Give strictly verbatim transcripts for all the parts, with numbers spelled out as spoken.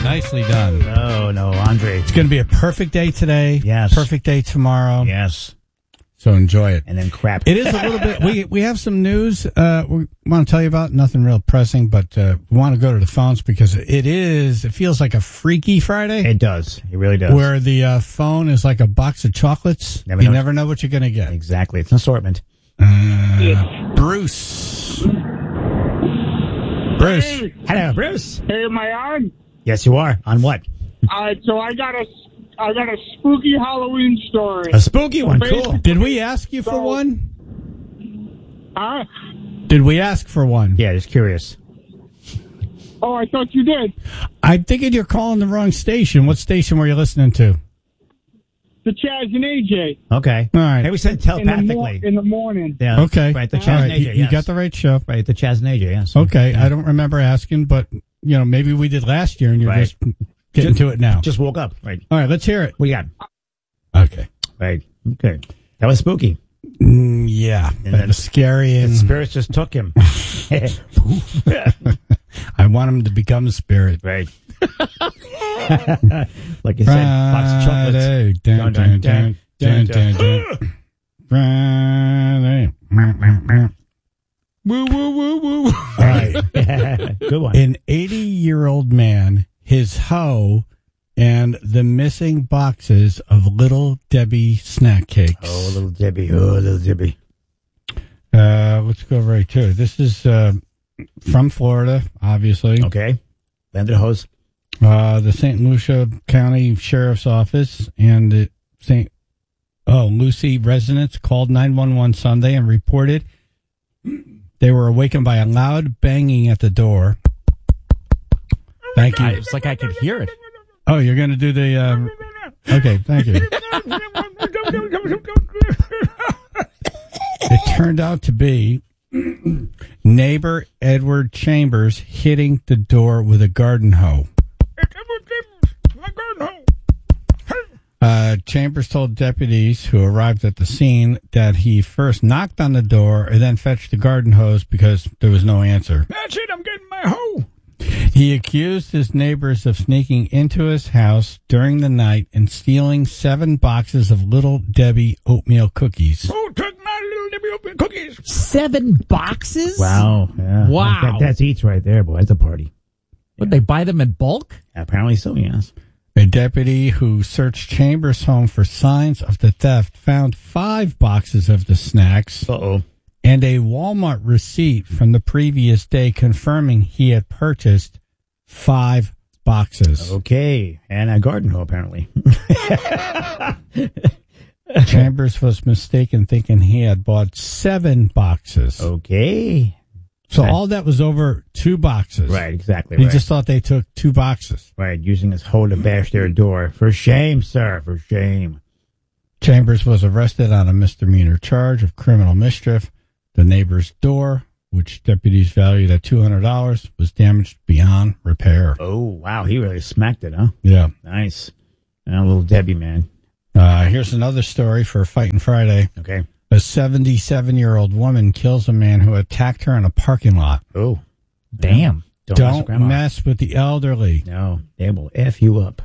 Nicely done. No, no, Andre. It's going to be a perfect day today. Yes. Perfect day tomorrow. Yes. So enjoy it. And then crap. It is a little bit. We we have some news uh, we want to tell you about. Nothing real pressing, but uh, we want to go to the phones because it is. It feels like a Freaky Friday. It does. It really does. Where the uh, phone is like a box of chocolates. Never you know. never know what you're going to get. Exactly. It's an assortment. Uh, Bruce. Bruce. Hey. Hello, Bruce. Hey, am I on? Yes, you are. On what? Uh, so I got a, I got a spooky Halloween story. A spooky one. Cool. Did we ask you for So- one? Huh? Did we ask for one? Yeah, just curious. Oh, I thought you did. I'm thinking you're calling the wrong station. What station were you listening to? The Chaz and A J. Okay. All right. Hey, we said In the, mor- telepathically. in the morning. Yeah. Okay. Right, the All Chaz right, and A J, you, you yes. got the right show. Right, the Chaz and A J, yes. Okay, Yeah. I don't remember asking, but you know, maybe we did last year, and you're Right. just getting Just- to it now. Just woke up. Right. All right, let's hear it. What you got? Okay. Right. Okay. That was spooky. Mm, yeah, And that then- was scary, The and spirits just took him. I want him to become a spirit. Right. Like you said, box of chocolates. Friday, dun, dun, dun, dun, dun, dun. Friday. Woo, woo, woo, woo. All right. Good one. An eighty-year-old man, his hoe, and the missing boxes of Little Debbie snack cakes. Oh, little Debbie. Oh, little Debbie. Uh, let's go right to it. This is uh, from Florida, obviously. Okay. Landed a hose. Uh, the Saint Lucia County Sheriff's Office and the Saint Oh Lucie residents called nine one one Sunday and reported they were awakened by a loud banging at the door. Thank you. It's like I could hear it. Oh, you're going to do the. Uh, okay, thank you. It turned out to be neighbor Edward Chambers hitting the door with a garden hoe. Uh, Chambers told deputies who arrived at the scene that he first knocked on the door and then fetched the garden hose because there was no answer. That's it. I'm getting my hoe. He accused his neighbors of sneaking into his house during the night and stealing seven boxes of Little Debbie oatmeal cookies. Oh, took my little Debbie open cookies. Seven boxes? Wow. Yeah. Wow. That, that's eats right there, boy. It's a party. Would they buy them in bulk? Apparently so, yes. A deputy who searched Chambers' home for signs of the theft found five boxes of the snacks Uh-oh. and a Walmart receipt from the previous day confirming he had purchased five boxes. Okay. And a garden hoe, apparently. Chambers was mistaken thinking he had bought seven boxes. Okay. So Okay. all that was over two boxes. Right, exactly. He right. just thought they took two boxes. Right, using his hoe to bash their door. For shame, sir, for shame. Chambers was arrested on a misdemeanor charge of criminal mischief. The neighbor's door, which deputies valued at two hundred dollars, was damaged beyond repair. Oh, wow, he really smacked it, huh? Yeah. Nice. And a little Debbie, man. Uh, here's another story for Fighting Friday. Okay. A seventy-seven-year-old woman kills a man who attacked her in a parking lot. Oh. Damn. Don't, mess with Don't grandma. mess with the elderly. No, they will F you up.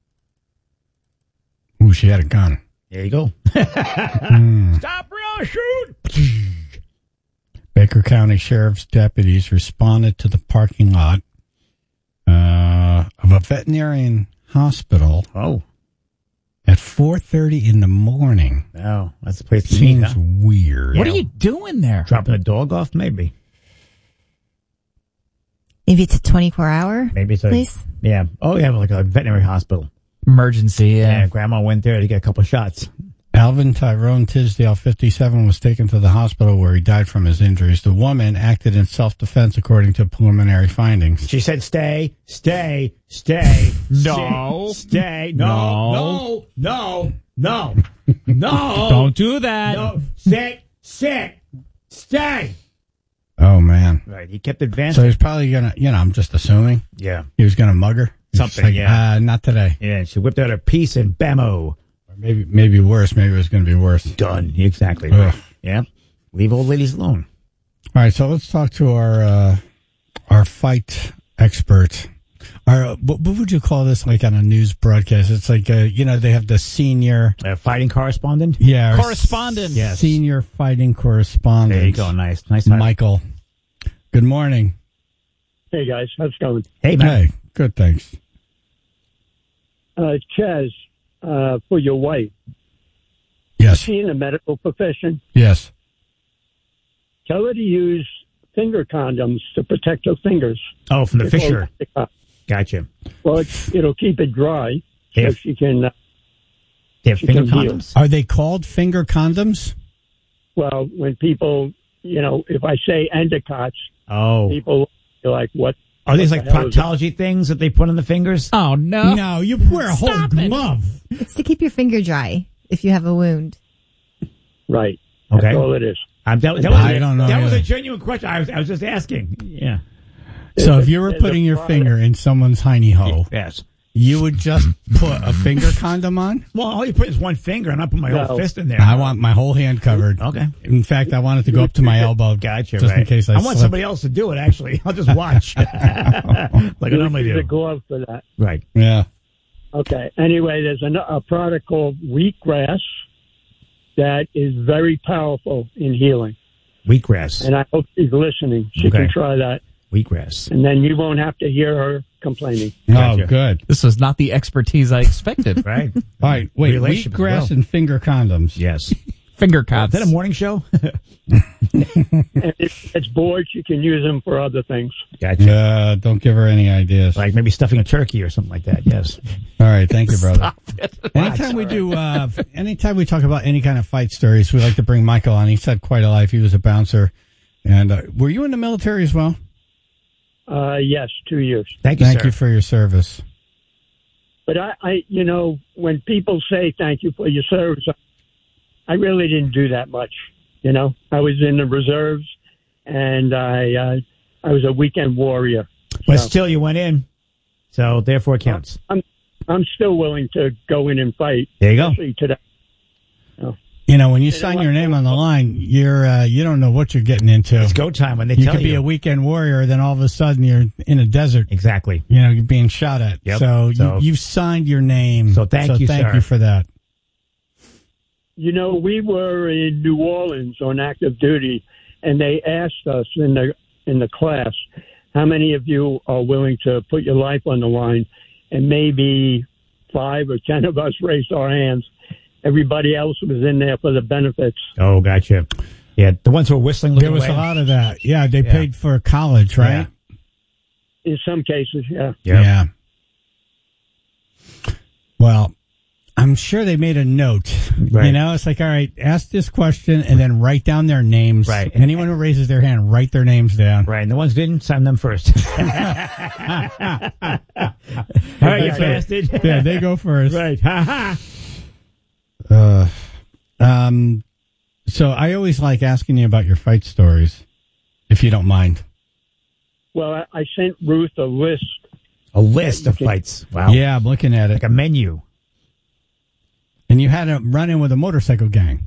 Ooh, she had a gun. There you go. Mm. Stop, real shoot. Baker County Sheriff's deputies responded to the parking lot uh, of a veterinarian hospital Oh. at four thirty in the morning. No, that's the place to meet, Seems huh? weird. What are you doing there? Dropping a dog off, maybe. Maybe it's a twenty-four hour Maybe it's a... place. Yeah. Oh, yeah, like a veterinary hospital. Emergency, Yeah, yeah. grandma went there to get a couple shots. Alvin Tyrone Tisdale, fifty-seven, was taken to the hospital where he died from his injuries. The woman acted in self-defense according to preliminary findings. She said, stay, stay, stay. No. Stay. stay. No, no, no, no, no. Don't do that. No, sit, sit, stay. Oh, man. Right, he kept So advancing. he's probably going to, you know, I'm just assuming, Yeah, he was going to mug her. He's Something, like, yeah. Uh, not today. yeah, and she whipped out her piece and bammo. Or maybe, maybe worse. Maybe it was going to be worse. Done. Exactly. Ugh. Right. Yeah. Leave old ladies alone. All right, so let's talk to our uh, our fight expert Or what, what would you call this? Like on a news broadcast, it's like uh, you know they have the senior A fighting correspondent? yeah or Correspondent. s- Yes. senior fighting correspondent. There you go. Nice. Nice. title. Michael. Good morning. Hey guys, how's it going? Hey, man. Hey, good. Thanks. Uh, Chaz, uh, for your wife, Yes. she in the medical profession. Yes. Tell her to use finger condoms to protect her fingers. Oh, from the Before- Fisher. Gotcha. Well, it, it'll keep it dry They so have, she can. Uh, they have she finger can heal. condoms? Are they called finger condoms? well, when people, you know, if I say endocots, Oh. people are like, "What?" Are these what like the hell is that? proctology things that they put on the fingers? Oh, no. No, you wear a whole Stop it. glove. It's to keep your finger dry if you have a wound. Right. Okay. That's all it is. Um, that, that was, I don't know That was a either. genuine question. I was, I was just asking. Yeah. So if you were There's a putting your product- finger in someone's hiney hole, Yes. you would just put a finger condom on? Well, all you put is one finger, and I put my No. whole fist in there. I want my whole hand covered. Okay. In fact, I want it to go up to my elbow. Gotcha. Just right. in case I, I want slip. somebody else to do it, actually. I'll just watch. like I normally Use a do. glove for that. Right. Yeah. Okay. Anyway, there's an, a product called wheatgrass that is very powerful in healing, Wheatgrass. and I hope she's listening. She Okay. can try that, Wheatgrass. and then you won't have to hear her complaining. Gotcha. Oh, good. This was not the expertise I expected. Right. All right. Wait, Relationship as wheatgrass well. and finger condoms. Yes. Finger Is cots. that a morning show? And if it's bored, you can use them for other things. Gotcha. Uh, don't give her any ideas. Like maybe stuffing a turkey or something like that. Yes. All right. Thank you, brother. Stop it. Anytime we do, uh, anytime we talk about any kind of fight stories, we like to bring Michael on. He's had quite a life. He was a bouncer. And uh, were you in the military as well? Uh, yes, two years. Thank you, Thank sir. you for your service. But I, I, you know, when people say thank you for your service, I really didn't do that much. You know, I was in the reserves, and I, uh, I was a weekend warrior. But So still, you went in, so therefore it counts. I'm, I'm still willing to go in and fight. There you go. Especially today. You know, when you sign your name on the line, you're uh, you don't know what you're getting into. It's go time when they You tell could be you. a weekend warrior, then all of a sudden you're in a desert. Exactly. You know, you're being shot at. Yep. So, So- you, you've signed your name. So thank you, thank sir. you for that. You know, we were in New Orleans on active duty, and they asked us in the in the class, how many of you are willing to put your life on the line? And maybe five or ten of us raised our hands. Everybody else was in there for the benefits. Oh, gotcha. Yeah, the ones who were whistling. There looking was away. a lot of that. Yeah, they Yeah. paid for college, right? In some cases, yeah. Yeah. Well, I'm sure they made a note. Right. You know, it's like, all right, ask this question and then write down their names. Right. Anyone who raises their hand, write their names down. Right, and the ones who didn't, sign them first. All right, you bastard. Yeah, they go first. Right. Ha ha. Uh, um, so I always like asking you about your fight stories, if you don't mind. Well, I, I sent Ruth a list. A list of fights. Wow. Yeah, I'm looking at it. Like a menu. And you had a run in with a motorcycle gang.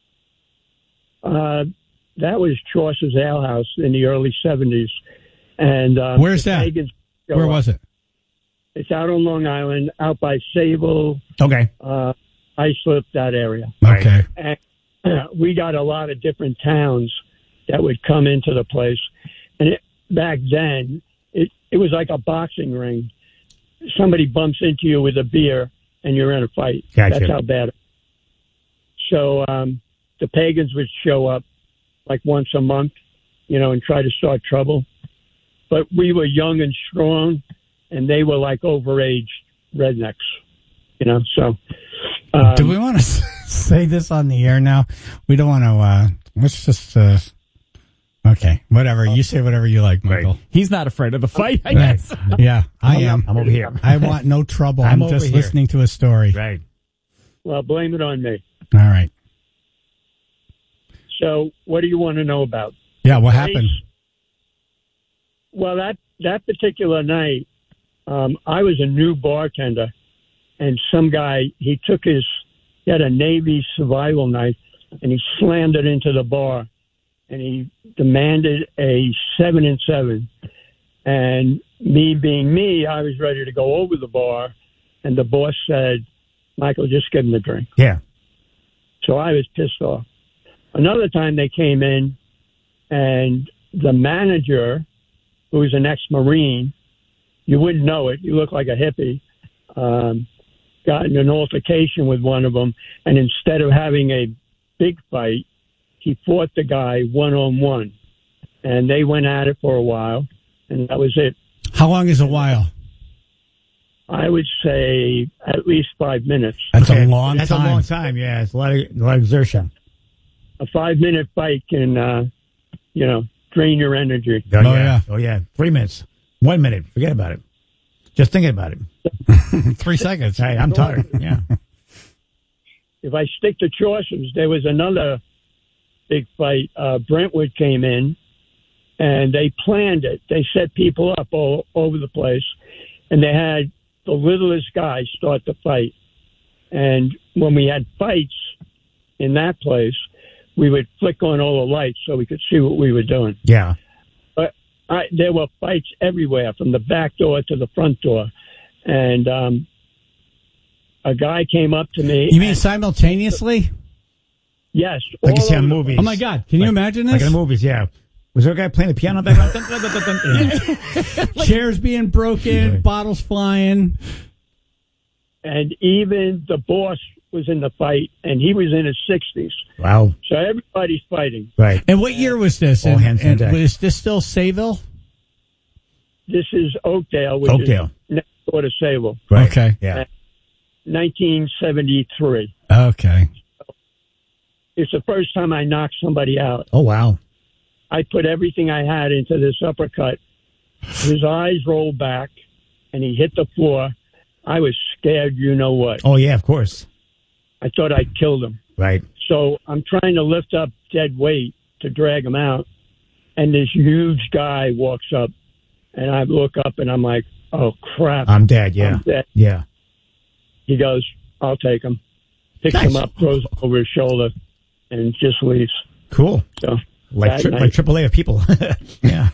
Uh, that was Chaucer's Ale House in the early seventies. And uh, Where's the that? Pagans show Where up. was it? It's out on Long Island, out by Sable, Okay. uh, Islip, that area. Right. Okay. And uh, we got a lot of different towns that would come into the place. And it, back then, it, it was like a boxing ring. Somebody bumps into you with a beer, and you're in a fight. Gotcha. That's how bad it was. So um, the Pagans would show up like once a month, you know, and try to start trouble. But we were young and strong, and they were like overage rednecks, you know, so... Um, Do we want to say this on the air now? We don't want to, uh, let's just, uh, okay, whatever. You say whatever you like, Michael. Right. He's not afraid of the fight, I Right. guess. Yeah, I am. I'm over here. I want no trouble. I'm, I'm over just here. listening to a story. Right. Well, blame it on me. All right. So, what do you want to know about? Yeah, what happened? Well, that that particular night, um, I was a new bartender, and some guy he took his he had a Navy survival knife, and he slammed it into the bar, and he demanded a seven and seven. And me being me, I was ready to go over the bar, and the boss said, Michael, just give him a drink. Yeah. So I was pissed off. Another time they came in, and the manager, who was an ex-Marine, you wouldn't know it, you look like a hippie, um, got in an altercation with one of them, and instead of having a big fight, he fought the guy one-on-one. And they went at it for a while, and that was it. How long is a while? I would say at least five minutes. That's Okay. a long That's time. a long time, yeah. It's a lot of, a lot of exertion. A five-minute fight can, uh, you know, drain your energy. Oh, Oh, yeah. yeah. Oh, yeah. Three minutes. One minute. Forget about it. Just thinking about it. Three seconds. Hey, I'm tired. Yeah. If I stick to Chaucer's, there was another big fight. Uh, Brentwood came in, and they planned it. They set people up all over the place, and they had the littlest guy start the fight. And when we had fights in that place, we would flick on all the lights so we could see what we were doing. Yeah. But I, there were fights everywhere, from the back door to the front door. And um, a guy came up to me. You mean simultaneously? Yes. Like you all see on over the- movies. Oh, my God. Can you Like- imagine Like this? in the movies, yeah. Was there a guy playing the piano back then? Dun, dun, dun, dun, dun. Yeah. Chairs being broken, Right. bottles flying. And even the boss was in the fight, and he was in his sixties. Wow. So everybody's fighting. Right. And what year was this? All And, hands on and deck. was this still Sayville? This is Oakdale, which Oakdale. is next door to Sayville, Right. Okay. Yeah. nineteen seventy-three. Okay. It's the first time I knocked somebody out. Oh, wow. I put everything I had into this uppercut. His eyes rolled back, and he hit the floor. I was scared, you know what. Oh, yeah, of course. I thought I'd killed him. Right. So I'm trying to lift up dead weight to drag him out, and this huge guy walks up, and I look up, and I'm like, oh, crap. I'm dead, yeah. I'm dead. Yeah. He goes, I'll take him. Picks Nice. him up, throws him over his shoulder, and just leaves. Cool. So Like that tri- night- like triple A of people. Yeah.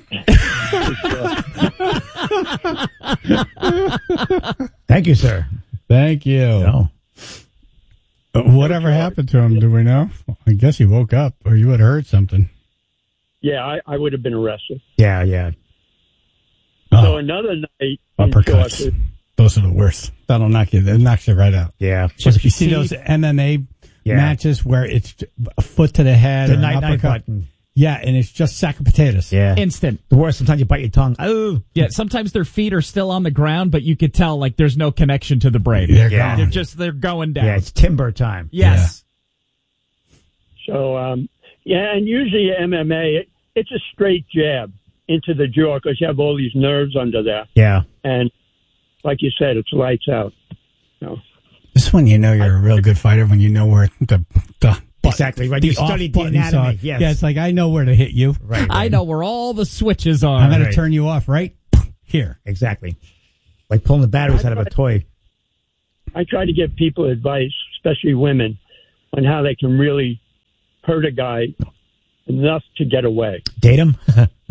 Thank you, sir. Thank you. No. Uh, Whatever happened to him, do we know? I guess he woke up, or you would have heard something. Yeah, I, I would have been arrested. Yeah, yeah. So Oh, another night in uppercuts. Chaucer, Those are the worst. That'll knock you. That knocks you right out. Yeah. Just if you see those M M A Yeah. matches where it's a foot to the head, The or an night night uppercut. button. Yeah, and it's just sack of potatoes. Yeah. Instant. The worst, sometimes you bite your tongue. Oh. Yeah, sometimes their feet are still on the ground, but you could tell like there's no connection to the brain. They're Yeah. They're gone. just they're going down. Yeah, it's timber time. Yes. So, um, yeah, and usually M M A, it, it's a straight jab into the jaw because you have all these nerves under there. Yeah. And like you said, it's lights out. So, This is when you know you're a real good fighter, when you know where the the butt- Exactly, right. the You studied off the buttons anatomy, are. yes. Yeah, it's like I know where to hit you. Right. right. I know where all the switches are. I'm going right. to turn you off right here. Exactly. Like pulling the batteries out of a toy. I try to give people advice, especially women, on how they can really hurt a guy enough to get away. Date him?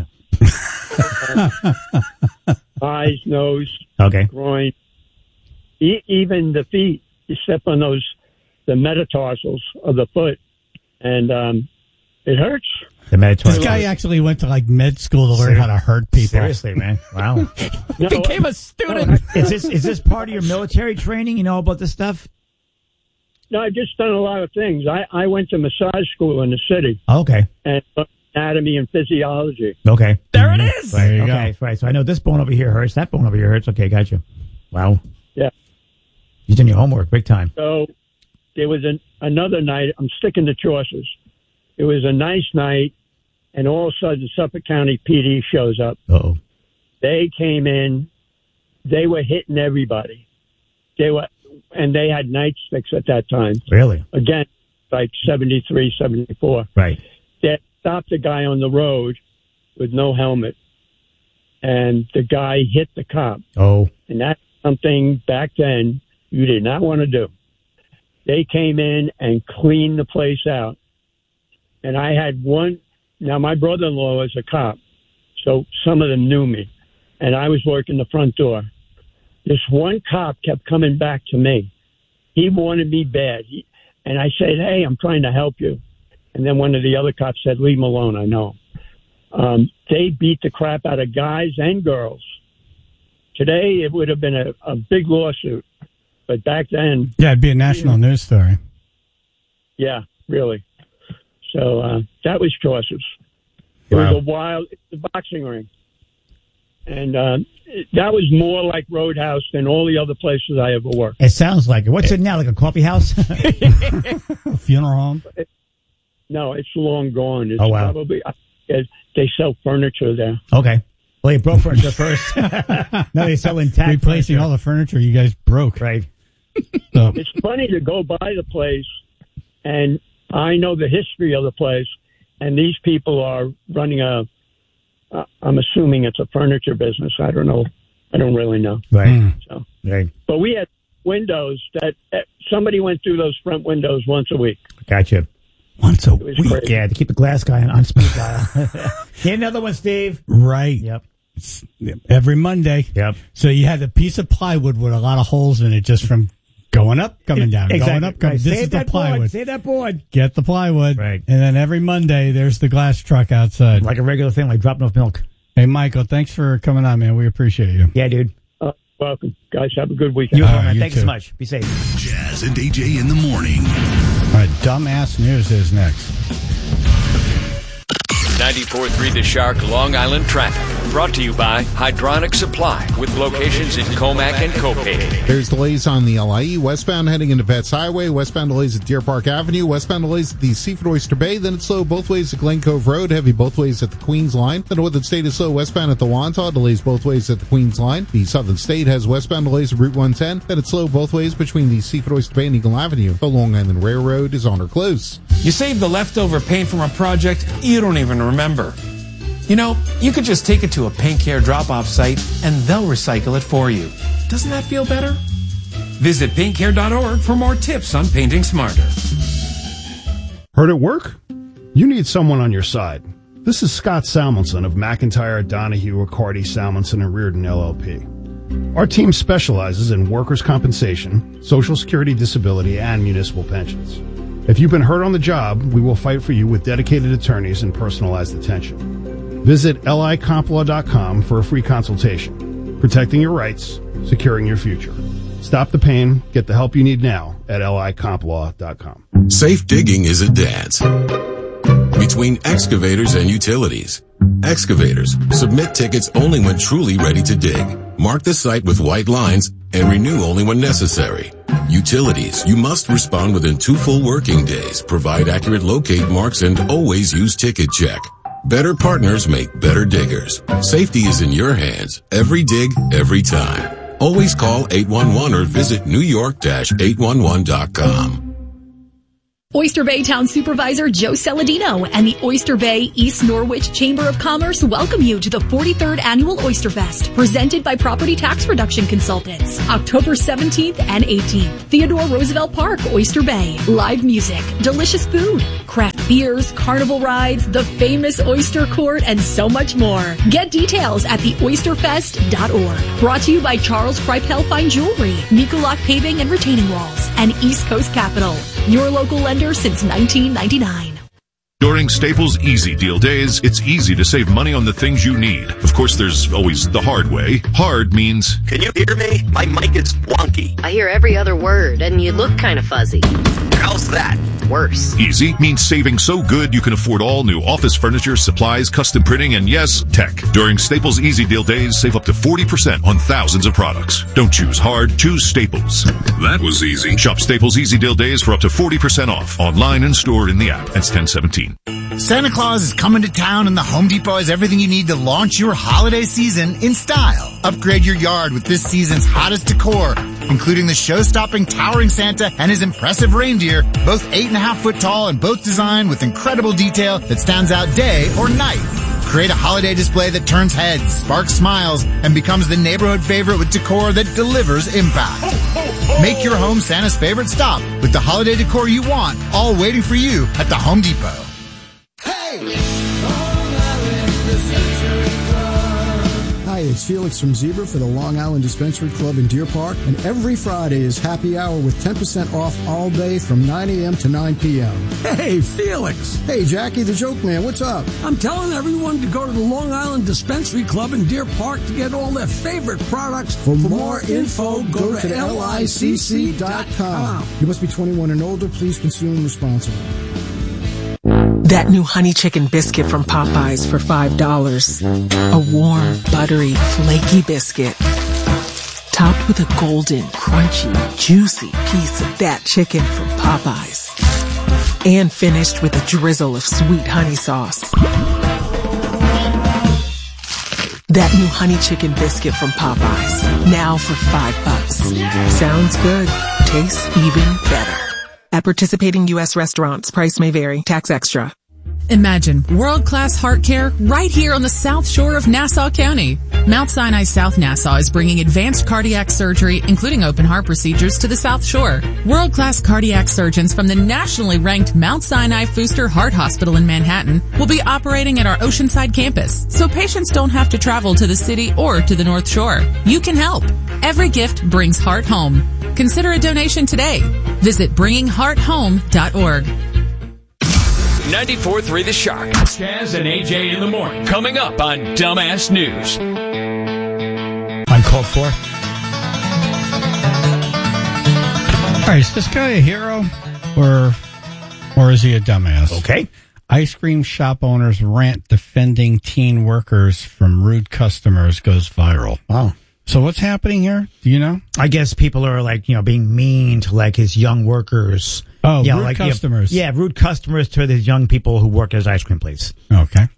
Eyes, nose, Okay. groin, e- even the feet. You step on those, the metatarsals of the foot, and um, it hurts. The Mediterranean. This guy actually went to like med school to learn how to hurt people. Seriously, man. Wow. No, Became a student. is this is this part of your military training? You know about this stuff? no, I've just done a lot of things. I, I went to massage school in the city Oh, okay. and learned anatomy and physiology. Okay. There it is. Right. There you okay. go. Right. So I know this bone over here hurts. That bone over here hurts. Okay. Gotcha. Wow. Yeah. You've done your homework big time. So there was an, another night. I'm sticking to Chaucer's. It was a nice night, and all of a sudden Suffolk County P D shows up. Uh-oh. They came in. They were hitting everybody. They were, and they had nightsticks at that time. Really? Again, like seventy-three, seventy-four. Right. They stopped a guy on the road with no helmet, and the guy hit the cop. Oh. And that's something back then you did not want to do. They came in and cleaned the place out. And I had one. Now, my brother-in-law was a cop, so some of them knew me. and I was working the front door. This one cop kept coming back to me. He wanted me bad. He, and I said, hey, I'm trying to help you. And then one of the other cops said, leave him alone, I know. Um, they beat the crap out of guys and girls. Today, it would have been a, a big lawsuit. But back then... Yeah, it'd be a national yeah. news story. Yeah, really. So uh, that was Chaucer's. It wow. was a wild... It's a boxing ring. And uh, it, that was more like Roadhouse than all the other places I ever worked. It sounds like it. What's it now, like a coffee house? A funeral home? It, no, it's long gone. It's oh, wow. probably... It, they sell furniture there. Okay. Well, you broke furniture first. Now they sell intact Replacing furniture. all the furniture you guys broke. Right. So. It's funny to go by the place, and I know the history of the place, and these people are running a, uh, I'm assuming it's a furniture business. I don't know. I don't really know. Right. Mm. So, right. But we had windows that uh, somebody went through those front windows once a week. Gotcha. Once a week. Crazy. Yeah, to keep the glass guy on, on speed dial. Get another one, Steve. Right. Yep. Every Monday. Yep. So you had a piece of plywood with a lot of holes in it just from going up, coming down, exactly. going up, coming right. This Save is the that plywood. Board. Save that board. Get the plywood. Right. And then every Monday, there's the glass truck outside. Like a regular thing, like dropping off milk. Hey, Michael, thanks for coming on, man. We appreciate you. Yeah, dude. Uh, welcome. Guys, have a good weekend. You as well, right, man. you Thanks too. so much. Be safe. Jazz and A J in the morning. All right, dumbass news is next. ninety-four point three The Shark Long Island Traffic. Brought to you by Hydronic Supply with locations in Comac and Copay. There's delays on the L I E westbound heading into Vets Highway, westbound delays at Deer Park Avenue, westbound delays at the Seaford Oyster Bay, then it's slow both ways at Glen Cove Road, heavy both ways at the Queens Line. The Northern State is slow westbound at the Wantagh, delays both ways at the Queens Line. The Southern State has westbound delays at Route one ten, then it's slow both ways between the Seaford Oyster Bay and Eagle Avenue. The Long Island Railroad is on or close. You save the leftover paint from a project you don't even remember. You know, you could just take it to a paint care drop-off site and they'll recycle it for you. Doesn't that feel better? Visit paint care dot org for more tips on painting smarter. Hurt at work? You need someone on your side. This is Scott Salmonson of McIntyre, Donahue, Accardi, Salmonson, and Reardon L L P. Our team specializes in workers' compensation, Social Security disability, and municipal pensions. If you've been hurt on the job, we will fight for you with dedicated attorneys and personalized attention. Visit L I comp law dot com for a free consultation. Protecting your rights, securing your future. Stop the pain, get the help you need now at L I comp law dot com. Safe digging is a dance between excavators and utilities. Excavators submit tickets only when truly ready to dig. Mark the site with white lines and renew only when necessary. Utilities, you must respond within two full working days, provide accurate locate marks, and always use ticket check. Better partners make better diggers. Safety is in your hands. Every dig, every time. Always call eight one one or visit new york dash eight one one dot com. Oyster Bay Town Supervisor Joe Saladino and the Oyster Bay East Norwich Chamber of Commerce welcome you to the forty-third Annual Oyster Fest, presented by Property Tax Reduction Consultants. October seventeenth and eighteenth. Theodore Roosevelt Park, Oyster Bay. Live music, delicious food, craft beers, carnival rides, the famous Oyster Court, and so much more. Get details at the oyster fest dot org. Brought to you by Charles Kripel Fine Jewelry, Mikolak Paving and Retaining Walls, and East Coast Capital. Your local lender since nineteen ninety-nine. During Staples Easy Deal Days, it's easy to save money on the things you need. Of course, there's always the hard way. Hard means... Can you hear me? My mic is wonky. I hear every other word, and you look kind of fuzzy. How's that? Worse. Easy means saving so good you can afford all new office furniture, supplies, custom printing, and yes, tech. During Staples Easy Deal Days, save up to forty percent on thousands of products. Don't choose hard, choose Staples. That was easy. Shop Staples Easy Deal Days for up to forty percent off. Online and stored in the app. That's ten seventeen. Santa Claus is coming to town, and the Home Depot has everything you need to launch your holiday season in style. Upgrade your yard with this season's hottest decor, including the show-stopping towering Santa and his impressive reindeer, both eight and a half foot tall and both designed with incredible detail that stands out day or night. Create a holiday display that turns heads, sparks smiles, and becomes the neighborhood favorite with decor that delivers impact. Make your home Santa's favorite stop with the holiday decor you want, all waiting for you at the Home Depot. Hi, it's it's Felix from Zebra for the Long Island Dispensary Club in Deer Park, and every Friday is happy hour with ten percent off all day from nine a.m. to nine p.m. Hey, Felix. Hey, Jackie the Joke Man, what's up? I'm telling everyone to go to the Long Island Dispensary Club in Deer Park to get all their favorite products. For, For more info, go, go to L I C C dot com. You must be twenty-one and older. Please consume responsibly. That new honey chicken biscuit from Popeyes for five dollars. A warm, buttery, flaky biscuit. Topped with a golden, crunchy, juicy piece of that chicken from Popeyes. And finished with a drizzle of sweet honey sauce. That new honey chicken biscuit from Popeyes. Now for five bucks. Sounds good. Tastes even better. At participating U S restaurants, price may vary. Tax extra. Imagine world-class heart care right here on the South Shore of Nassau County. Mount Sinai South Nassau is bringing advanced cardiac surgery, including open heart procedures, to the South Shore. World-class cardiac surgeons from the nationally ranked Mount Sinai Fuster Heart Hospital in Manhattan will be operating at our Oceanside campus, so patients don't have to travel to the city or to the North Shore. You can help. Every gift brings heart home. Consider a donation today. Visit bringing heart home dot org. ninety-four point three The Shark. Chaz and A J in the morning. Coming up on Dumbass News. Uncalled for. All right, is this guy a hero or or is he a dumbass? Okay. Ice cream shop owners rant defending teen workers from rude customers goes viral. Wow. So what's happening here? Do you know? I guess people are like, you know, being mean to like his young workers. Oh, you know, rude like, customers. Yeah, rude customers to these young people who work at his ice cream place. Okay.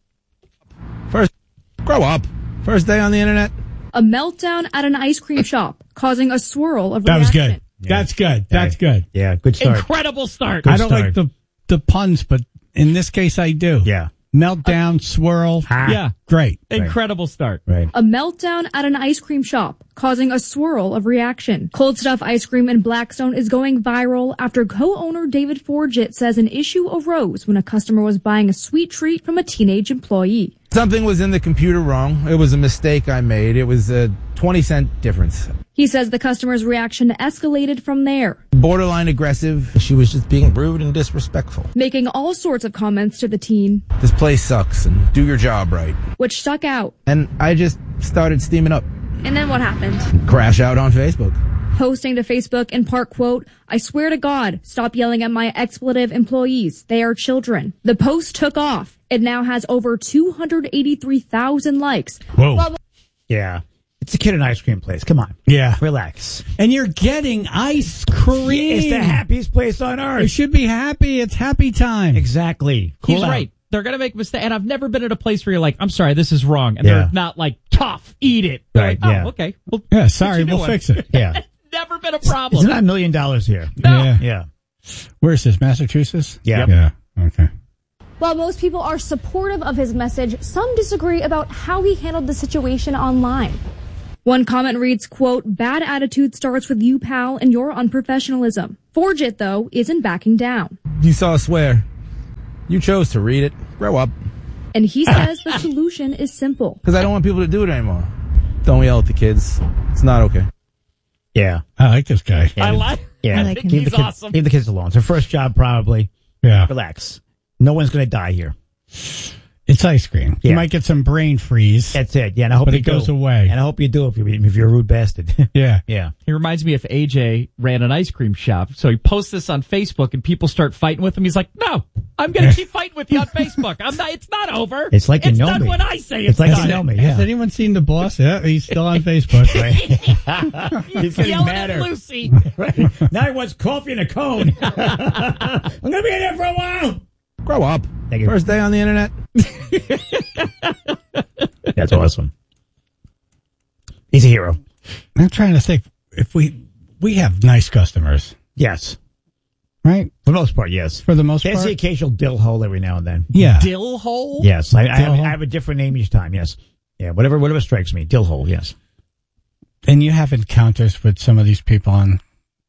First, grow up. First day on the internet. A meltdown at an ice cream shop, causing a swirl of That was reaction. good. Yeah. That's good. That's good. Yeah, good start. Incredible start. Good I don't start. like the the puns, but in this case, I do. Yeah. Meltdown, swirl. Yeah. Great. Incredible start. Right. A meltdown at an ice cream shop, causing a swirl of reaction. Cold Stuff Ice Cream in Blackstone is going viral after co-owner David Forget says an issue arose when a customer was buying a sweet treat from a teenage employee. Something was in the computer wrong. It was a mistake I made. It was a twenty cent difference. He says the customer's reaction escalated from there, Borderline aggressive. She was just being rude and disrespectful. making all sorts of comments to the teen, This place sucks and do your job right. which stuck out. And I just started steaming up. And then what happened? Crash out on Facebook. Posting to Facebook in part, quote, "I swear to God, stop yelling at my expletive employees. They are children." The post took off. It now has over two hundred eighty-three thousand likes. Whoa. Well, Yeah. It's a kid in an ice cream place. Come on. Yeah. Relax. And you're getting ice cream. It's the happiest place on earth. You should be happy. It's happy time. Exactly. Cool He's out. right. They're going to make mistakes. And I've never been at a place where you're like, I'm sorry, this is wrong. And Yeah. they're not like, tough, eat it. They're Right, like, oh, yeah. okay. Well, Yeah, sorry, what you we'll doing? fix it. Yeah. Never been a problem. It's not a million dollars here. No. Yeah. Yeah. Where's this? Massachusetts? Yeah. Yeah. Okay. While most people are supportive of his message, some disagree about how he handled the situation online. One comment reads, quote, "Bad attitude starts with you, pal, and your unprofessionalism." Forget, though, isn't backing down. You saw a swear. You chose to read it. Grow up. And he says the solution is simple. Because I don't want people to do it anymore. Don't yell at the kids. It's not okay. Yeah. I like this guy. I like Yeah. I think Leave he's the kids, awesome. Leave the kids alone. It's her first job, probably. Yeah. Relax. No one's going to die here. It's ice cream. Yeah. You might get some brain freeze. That's it. Yeah, and I hope But you it goes do. away. And I hope you do if, you, if you're a rude bastard. Yeah. Yeah. He reminds me if A J ran an ice cream shop. So he posts this on Facebook and people start fighting with him. He's like, no, I'm going to keep fighting with you on Facebook. I'm not, it's not over. It's like you it's know done me. when I say It's it's, like you done. know me. Has Yeah. anyone seen the boss? Yeah, he's still on Facebook. He's getting Yelling madder. at Lucy. Right. Now he wants coffee in a cone. I'm going to be in there for a while. Grow up. Thank you. First day on the internet. That's awesome. He's a hero. I'm trying to think if we we have nice customers, Yes. right? For the most part, yes. For the most There's part. the occasional dill hole every now and then. Yeah. Dill hole? Yes. I, I, have, hole? I have a different name each time, yes. Yeah, whatever whatever strikes me. Dill hole, yes. And you have encounters with some of these people on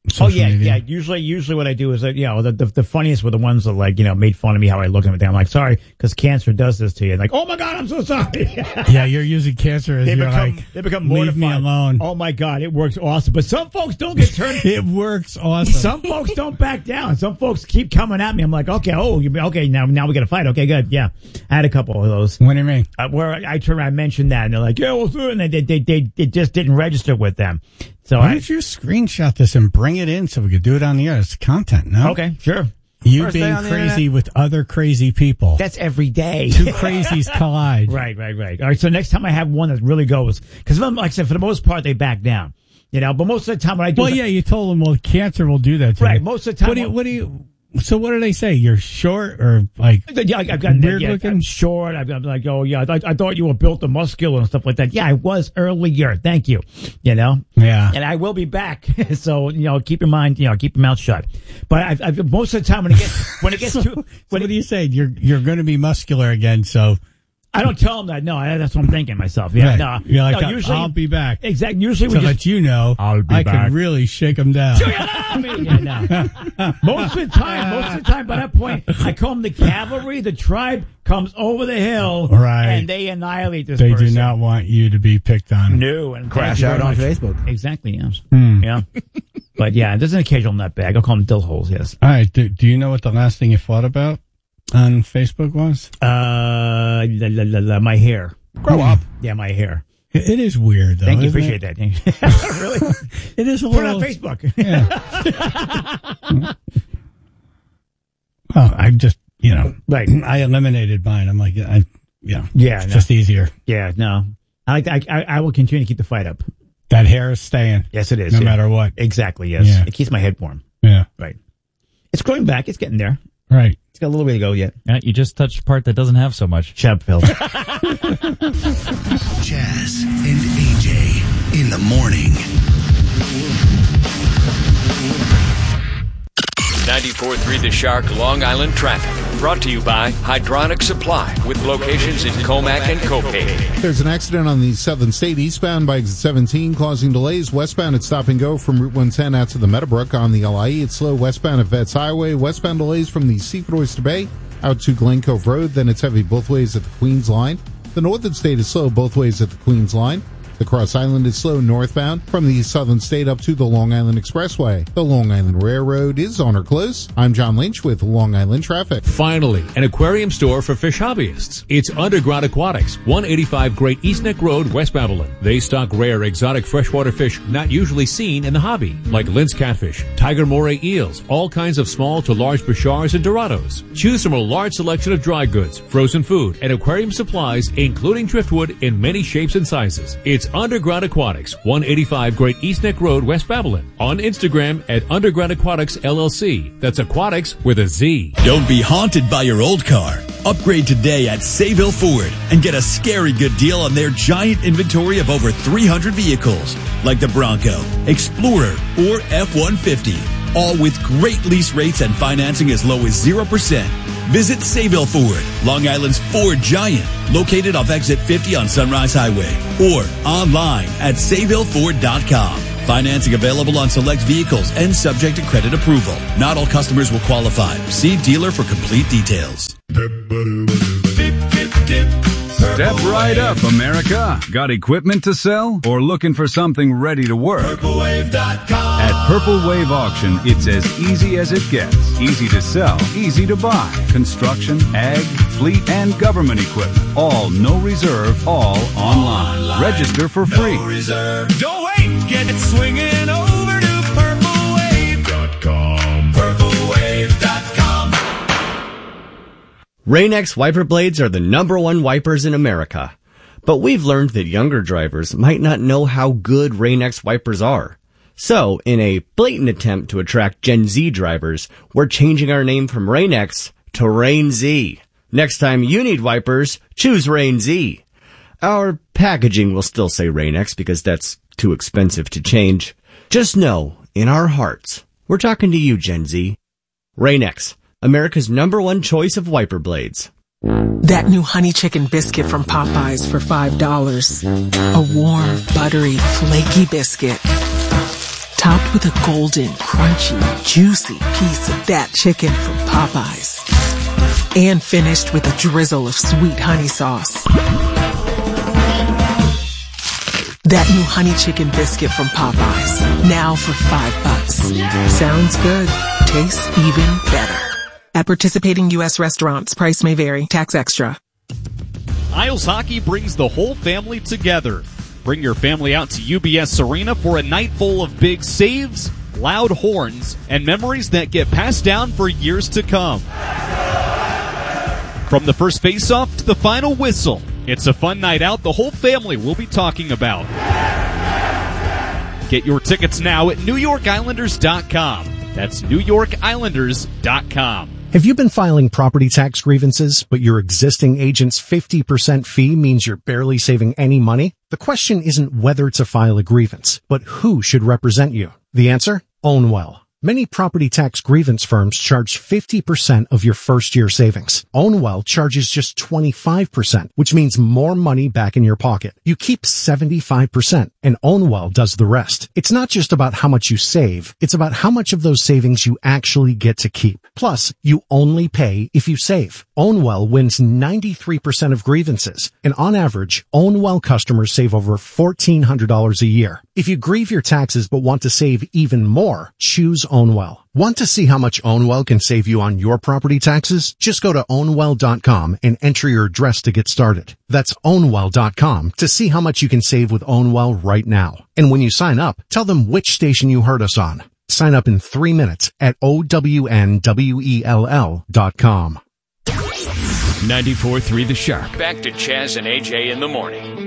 Oh yeah, media. yeah. Usually, usually what I do is, that, you know, the, the the funniest were the ones that like, you know, made fun of me how I look and everything. I'm like, sorry, because cancer does this to you. Like, oh my god, I'm so sorry. Yeah, you're using cancer as they you're become like, they become leave mortified. me alone. Oh my god, it works awesome. But some folks don't get turned. It works awesome. Some folks don't back down. Some folks keep coming at me. I'm like, okay, oh, you, okay, now now we got to fight. Okay, good. Yeah, I had a couple of those. What do you mean? Uh, where I, I turn around, I mentioned that, and they're like, yeah, well, and they they they, they it just didn't register with them. So Why I, don't you screenshot this and bring it in so we could do it on the air? It's content, no? Okay, sure. You First day being on the crazy internet. with other crazy people. That's every day. Two crazies collide. Right, right, right. All right, so next time I have one that really goes, because like I said, for the most part, they back down. You know, but most of the time what I do Well, is yeah, you told them, well, cancer will do that to Right, you. most of the time What do you, I'll- what do you, so what do they say? You're short or like Yeah, I've got weird yeah, looking? I'm short. I'm, I'm like, oh yeah, I, I thought you were built and muscular and stuff like that. Yeah, I was earlier. Thank you. You know. Yeah. And I will be back. So you know, keep your mind, you know, keep your mouth shut. But I've, I've most of the time when it gets when it gets so, to so when what do you say? You're, you're going to be muscular again, so. I don't tell them that. No, I, that's what I'm thinking myself. Yeah, Right. no. You're like, no, usually, I'll be back. Exactly. Usually So we just that you know, I'll be I back. can really shake them down. Yeah, no. Most of the time, most of the time, by that point, I call them the cavalry. The tribe comes over the hill, Right. and they annihilate this They person. do not want you to be picked on. No, and Crash thank you out very on much. Facebook. Exactly. Yes. Hmm. Yeah. But yeah, there's an occasional nutbag. I'll call them dill holes. Yes. All right. Do, do you know what the last thing you fought about on Facebook was? Uh, la, la, la, la, my hair. Grow up. Yeah, my hair. It, it is weird, though. Thank you. isn't Appreciate it? that. Really? It is a Put it little. on Facebook. Yeah. Well, I just, you know, Right. I eliminated mine. I'm like, I, yeah, Yeah, it's no. just easier. Yeah. No. I like. I, I I will continue to keep the fight up. That hair is staying. Yes, it is. No yeah. matter what. Exactly. Yes. Yeah. It keeps my head warm. Yeah. Right. It's growing back. It's getting there. Right. It's got a little way to go yet. Yeah, you just touched a part that doesn't have so much. Chapville. Jazz and A J in the morning. ninety-four point three The Shark Long Island traffic. Brought to you by Hydronic Supply with locations in Comac and Copay. There's an accident on the Southern State eastbound by exit seventeen causing delays. Westbound at Stop and Go from Route one ten out to the Meadowbrook. On the L I E, it's slow westbound at Vets Highway. Westbound delays from the Seaford Oyster Bay out to Glen Cove Road. Then it's heavy both ways at the Queens Line. The Northern State is slow both ways at the Queens Line. The Cross Island is slow northbound from the Southern State up to the Long Island Expressway. The Long Island Railroad is on or close. I'm John Lynch with Long Island Traffic. Finally, an aquarium store for fish hobbyists. It's Underground Aquatics, one eighty-five Great East Neck Road, West Babylon. They stock rare exotic freshwater fish not usually seen in the hobby, like Lince catfish, tiger moray eels, all kinds of small to large bashars and dorados. Choose from a large selection of dry goods, frozen food, and aquarium supplies, including driftwood in many shapes and sizes. It's Underground Aquatics, one eighty-five Great East Neck Road, West Babylon. On Instagram at Underground Aquatics L L C. That's aquatics with a Z. Don't be haunted by your old car. Upgrade today at Sayville Ford and get a scary good deal on their giant inventory of over three hundred vehicles, like the Bronco, Explorer, or F one fifty. All with great lease rates and financing as low as zero percent. Visit Sayville Ford, Long Island's Ford giant, located off exit fifty on Sunrise Highway, or online at sayville ford dot com. Financing available on select vehicles and subject to credit approval. Not all customers will qualify. See dealer for complete details. Step right up, America. Got equipment to sell or looking for something ready to work? Purple Wave dot com. At Purple Wave Auction, it's as easy as it gets. Easy to sell, easy to buy. Construction, ag, fleet, and government equipment. All no reserve, all online. online. Register for free. No reserve. Don't wait. Get it swinging over to purple wave dot com. purple wave dot com. Rain-X wiper blades are the number one wipers in America. But we've learned that younger drivers might not know how good Rain-X wipers are. So, in a blatant attempt to attract Gen Z drivers, we're changing our name from Rain-X to Rain-Z. Next time you need wipers, choose Rain-Z. Our packaging will still say Rain-X because that's too expensive to change. Just know, in our hearts, we're talking to you, Gen Z. Rain-X, America's number one choice of wiper blades. That new honey chicken biscuit from Popeyes for five dollars. A warm, buttery, flaky biscuit. topped with a golden, crunchy, juicy piece of that chicken from Popeyes, and finished with a drizzle of sweet honey sauce. That new honey chicken biscuit from Popeyes, now for five bucks. Sounds good. Tastes even better. At participating U S restaurants, price may vary. Tax extra. Isles Hockey brings the whole family together. Bring your family out to U B S Arena for a night full of big saves, loud horns, and memories that get passed down for years to come. From the first face-off to the final whistle, it's a fun night out the whole family will be talking about. Get your tickets now at New York Islanders dot com. That's New York Islanders dot com. Have you been filing property tax grievances, but your existing agent's fifty percent fee means you're barely saving any money? The question isn't whether to file a grievance, but who should represent you. The answer? Ownwell. Many property tax grievance firms charge fifty percent of your first year savings. Ownwell charges just twenty-five percent, which means more money back in your pocket. You keep seventy-five percent, and Ownwell does the rest. It's not just about how much you save, it's about how much of those savings you actually get to keep. Plus, you only pay if you save. Ownwell wins ninety-three percent of grievances, and on average, Ownwell customers save over fourteen hundred dollars a year. If you grieve your taxes but want to save even more, choose Ownwell. Want to see how much Ownwell can save you on your property taxes? Just go to Ownwell dot com and enter your address to get started. That's Ownwell dot com to see how much you can save with Ownwell right now. And when you sign up, tell them which station you heard us on. Sign up in three minutes at O W N W E L L dot com. ninety-four point three The Shark. Back to Chaz and A J in the morning.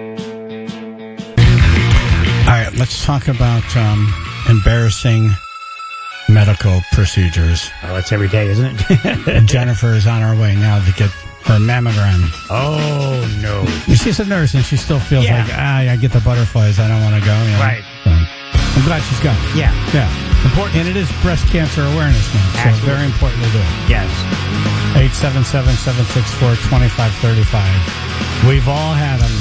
All right, let's talk about um, embarrassing medical procedures. Oh, that's every day, isn't it? Jennifer is on her way now to get her mammogram. Oh, no. She's a nurse, and she still feels Yeah. like, ah, I get the butterflies. I don't want to go. You know? Right. So, I'm glad she's gone. Yeah. Yeah. Important. And it is Breast Cancer Awareness Month, so Absolutely. very important to do it. Yes. eight seven seven, seven six four, two five three five. We've all had them.